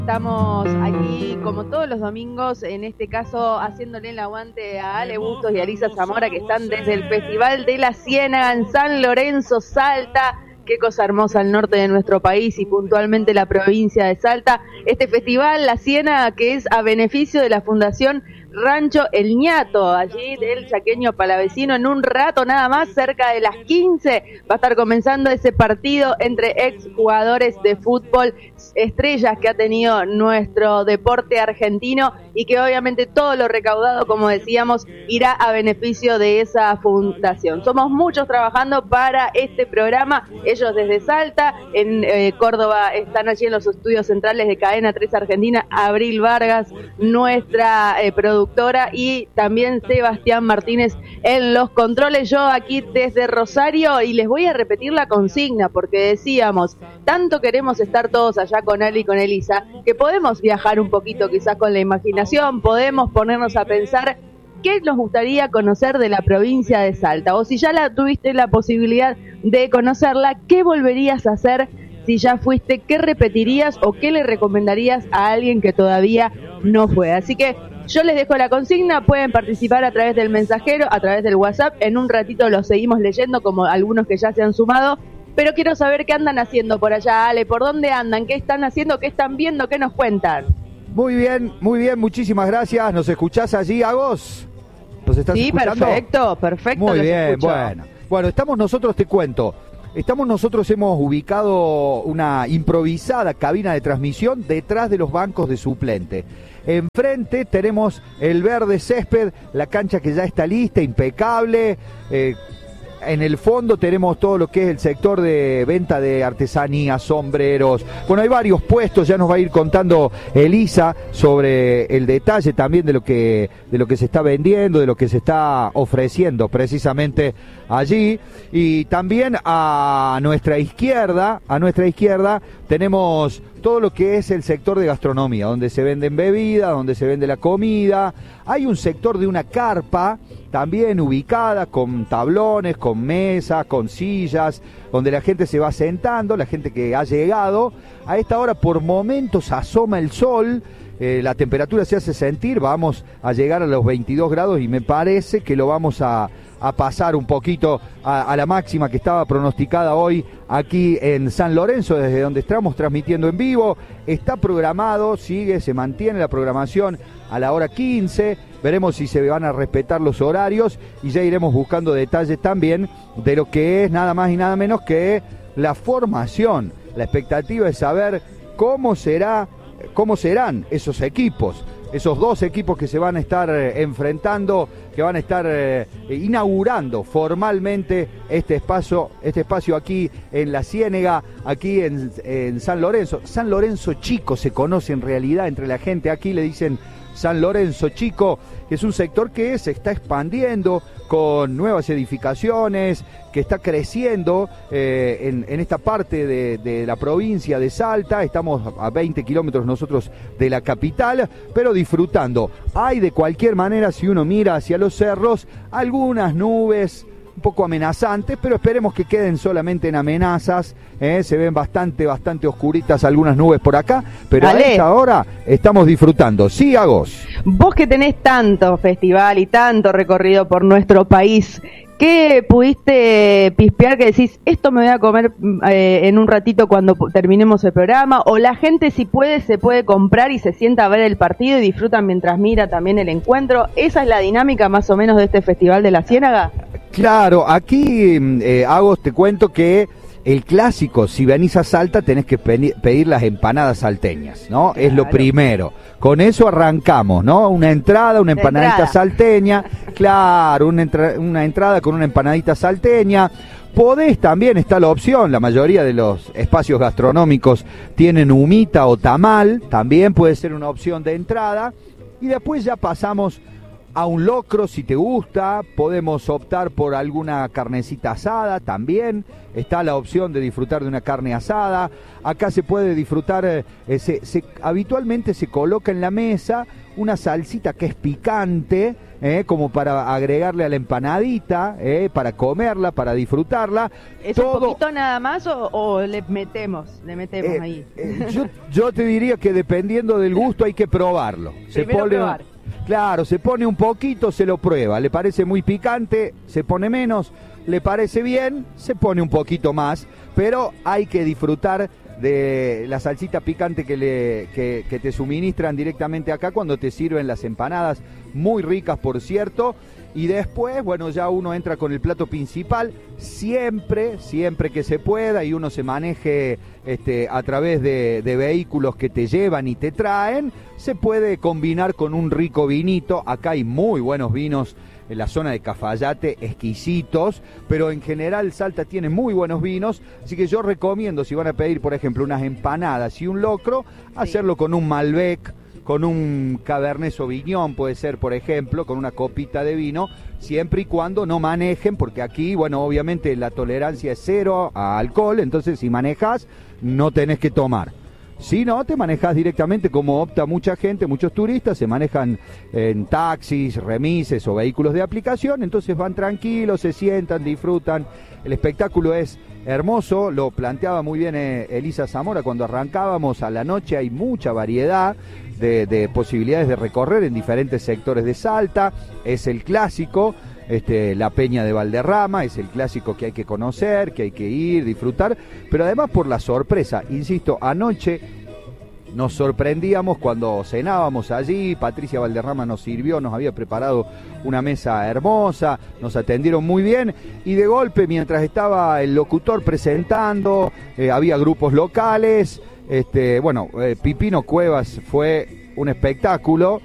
Estamos aquí, como todos los domingos, en este caso haciéndole el aguante a Ale Bustos y a Elisa Zamora, que están desde el Festival de la Ciénaga en San Lorenzo, Salta. Qué cosa hermosa al norte de nuestro país y puntualmente la provincia de Salta. Este festival, la Ciénaga, que es a beneficio de la Fundación Rancho El Ñato, allí del chaqueño palavecino. En un rato nada más, cerca de las 15, va a estar comenzando ese partido entre exjugadores de fútbol, estrellas que ha tenido nuestro deporte argentino, y que obviamente todo lo recaudado, como decíamos, irá a beneficio de esa fundación. Somos muchos trabajando para este programa, ellos desde Salta, en Córdoba están allí en los estudios centrales de Cadena 3 Argentina, Abril Vargas, nuestra productora, y también Sebastián Martínez en los controles. Yo aquí desde Rosario, y les voy a repetir la consigna, porque decíamos, tanto queremos estar todos allá con Ali y con Elisa, que podemos viajar un poquito quizás con la imaginación, podemos ponernos a pensar qué nos gustaría conocer de la provincia de Salta, o si ya tuviste la posibilidad de conocerla, qué volverías a hacer si ya fuiste, qué repetirías o qué le recomendarías a alguien que todavía no fue. Así que yo les dejo la consigna, pueden participar a través del mensajero, a través del WhatsApp, en un ratito los seguimos leyendo, como algunos que ya se han sumado, pero quiero saber qué andan haciendo por allá, Ale, por dónde andan, qué están haciendo, qué están viendo, qué nos cuentan. Muy bien, muchísimas gracias. ¿Nos escuchás allí, Agos? ¿Nos estás escuchando? Perfecto. Muy bien, bueno, estamos nosotros, te cuento. Hemos ubicado una improvisada cabina de transmisión detrás de los bancos de suplente. Enfrente tenemos el verde césped, la cancha que ya está lista, impecable. En el fondo tenemos todo lo que es el sector de venta de artesanías, sombreros. Bueno, hay varios puestos, ya nos va a ir contando Elisa sobre el detalle también de lo que se está vendiendo, de lo que se está ofreciendo precisamente allí. Y también a nuestra izquierda tenemos todo lo que es el sector de gastronomía, donde se venden bebidas, donde se vende la comida. Hay un sector de una carpa también ubicada con tablones, con mesas, con sillas, donde la gente se va sentando, la gente que ha llegado. A esta hora por momentos asoma el sol, la temperatura se hace sentir, vamos a llegar a los 22 grados y me parece que lo vamos a pasar un poquito a la máxima que estaba pronosticada hoy aquí en San Lorenzo, desde donde estamos transmitiendo en vivo. Está programado, se mantiene la programación a la hora 15, veremos si se van a respetar los horarios y ya iremos buscando detalles también de lo que es nada más y nada menos que la formación. La expectativa es saber cómo serán esos equipos, esos dos equipos que se van a estar enfrentando, que van a estar inaugurando formalmente este espacio aquí en la Ciénaga, aquí en San Lorenzo. San Lorenzo Chico se conoce en realidad entre la gente, aquí le dicen San Lorenzo Chico, que es un sector que se está expandiendo con nuevas edificaciones, que está creciendo en esta parte de la provincia de Salta. Estamos a 20 kilómetros nosotros de la capital, pero disfrutando. Hay de cualquier manera, si uno mira hacia los cerros, algunas nubes un poco amenazantes, pero esperemos que queden solamente en amenazas. Se ven bastante oscuritas algunas nubes por acá, pero Ale, a esta hora estamos disfrutando. Sí, Agos. Vos que tenés tanto festival y tanto recorrido por nuestro país, ¿qué pudiste pispear que decís, esto me voy a comer en un ratito cuando terminemos el programa? O la gente, si puede, se puede comprar y se sienta a ver el partido y disfrutan mientras mira también el encuentro. ¿Esa es la dinámica más o menos de este Festival de la Ciénaga? Claro, aquí, Agos, te cuento que el clásico, si venís a Salta, tenés que pedir las empanadas salteñas, ¿no? Claro. Es lo primero. Con eso arrancamos, ¿no? Una empanadita salteña, claro, una entrada con una empanadita salteña. Podés también, está la opción, la mayoría de los espacios gastronómicos tienen humita o tamal, también puede ser una opción de entrada. Y después ya pasamos a un locro si te gusta, podemos optar por alguna carnecita asada también, está la opción de disfrutar de una carne asada, acá se puede disfrutar, habitualmente se coloca en la mesa una salsita que es picante, como para agregarle a la empanadita, para comerla, para disfrutarla. ¿Es un poquito nada más o le metemos ahí? Yo te diría que dependiendo del gusto hay que probarlo. Probar. Claro, se pone un poquito, se lo prueba, le parece muy picante, se pone menos, le parece bien, se pone un poquito más, pero hay que disfrutar de la salsita picante que te suministran directamente acá cuando te sirven las empanadas, muy ricas por cierto, y después, bueno, ya uno entra con el plato principal, siempre que se pueda y uno se maneje a través de vehículos que te llevan y te traen, se puede combinar con un rico vinito. Acá hay muy buenos vinos en la zona de Cafayate, exquisitos, pero en general Salta tiene muy buenos vinos, así que yo recomiendo, si van a pedir, por ejemplo, unas empanadas y un locro, hacerlo con un Malbec, con un Cabernet Sauvignon puede ser, por ejemplo, con una copita de vino, siempre y cuando no manejen, porque aquí, bueno, obviamente la tolerancia es cero a alcohol, entonces si manejas, no tenés que tomar. Si no, te manejas directamente como opta mucha gente, muchos turistas, se manejan en taxis, remises o vehículos de aplicación, entonces van tranquilos, se sientan, disfrutan, el espectáculo es hermoso, lo planteaba muy bien Elisa Zamora cuando arrancábamos, a la noche hay mucha variedad de posibilidades de recorrer en diferentes sectores de Salta, es el clásico, la Peña de Valderrama, es el clásico que hay que conocer, que hay que ir, disfrutar, pero además por la sorpresa, insisto, anoche nos sorprendíamos cuando cenábamos allí, Patricia Valderrama nos sirvió, nos había preparado una mesa hermosa, nos atendieron muy bien y de golpe mientras estaba el locutor presentando, había grupos locales, Pipino Cuevas fue un espectáculo,